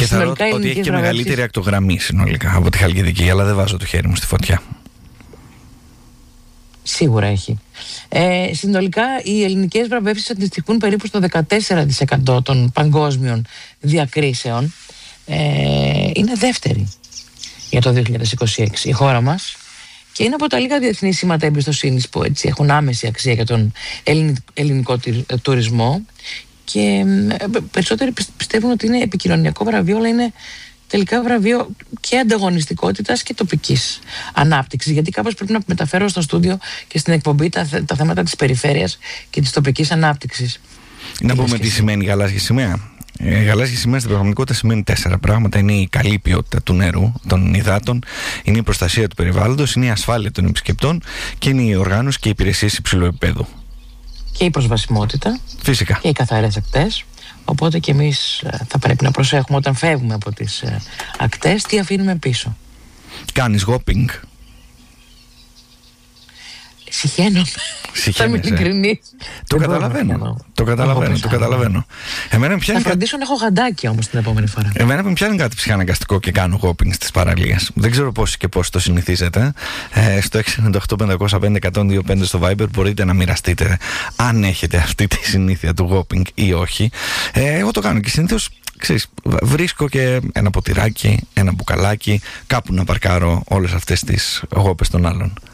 Και θα ρωτώ ότι έχει και μεγαλύτερη ακτογραμμή συνολικά από τη Χαλκιδική, αλλά δεν βάζω το χέρι μου στη φωτιά. Σίγουρα έχει. Συνολικά οι ελληνικές βραβεύσεις αντιστοιχούν περίπου στο 14% των παγκόσμιων διακρίσεων. Είναι δεύτερη για το 2026 η χώρα μας και είναι από τα λίγα διεθνή σήματα εμπιστοσύνης που έτσι έχουν άμεση αξία για τον ελληνικό τουρισμό, και περισσότεροι πιστεύουν ότι είναι επικοινωνιακό βραβείο, αλλά είναι τελικά βραβείο και ανταγωνιστικότητας και τοπικής ανάπτυξης, γιατί κάπως πρέπει να μεταφέρω στο στούντιο και στην εκπομπή τα θέματα της περιφέρειας και της τοπικής ανάπτυξης. Να πούμε τι σημαίνει γαλάζια σημαία. Γαλάζια σημαία στην πραγματικότητα σημαίνει 4 πράγματα. Είναι η καλή ποιότητα του νερού, των υδάτων, είναι η προστασία του περιβάλλοντος, είναι η ασφάλεια των επισκεπτών και είναι η οργάνωση και οι υπηρεσίες υψηλού επίπεδου. Και η προσβασιμότητα. Φυσικά. Και οι καθαρές ακτές. Οπότε και εμείς θα πρέπει να προσέχουμε όταν φεύγουμε από τις ακτές τι αφήνουμε πίσω. Κάνεις hopping? Συχαίνομαι. Θα είμαι ειλικρινής. Το καταλαβαίνω. Θα φροντίσω να έχω γαντάκια όμως την επόμενη φορά. Εμένα με πιάνει κάτι ψυχαναγκαστικό και κάνω hopping στις παραλίες. Δεν ξέρω πόσοι και πόσοι το συνηθίζετε. Στο 698-505-102-5 στο Viber μπορείτε να μοιραστείτε αν έχετε αυτή τη συνήθεια του hopping ή όχι. Εγώ το κάνω και συνήθως, ξέρεις, βρίσκω και ένα ποτηράκι, ένα μπουκαλάκι, κάπου να παρκάρω όλες αυτές τις γόπες των άλλων.